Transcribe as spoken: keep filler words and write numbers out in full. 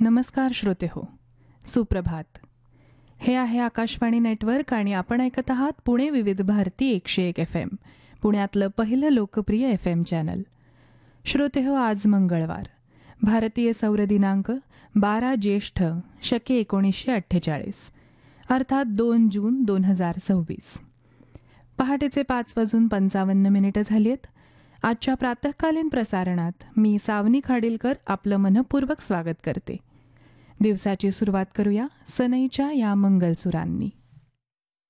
नमस्कार श्रोते हो, सुप्रभात. हे आहे आकाशवाणी नेटवर्क आणि आपण ऐकत आहात पुणे विविध भारती एकशे एक एफ एम, पुण्यातलं पहिलं लोकप्रिय एफ एम चॅनल. श्रोते हो, आज मंगळवार, भारतीय सौर दिनांक बारा ज्येष्ठ शके एकोणीसशे अठ्ठेचाळीस, अर्थात दोन जून दोन हजार सव्वीस. पहाटेचे पाच वाजून पंचावन्न मिनिटं झाली आहेत. आजच्या प्रातःकालीन प्रसारणात मी सावनी खाडीलकर आपलं मनःपूर्वक स्वागत करते. दिवसाची सुरुवात करूया सनईच्या या मंगलसुरांनी.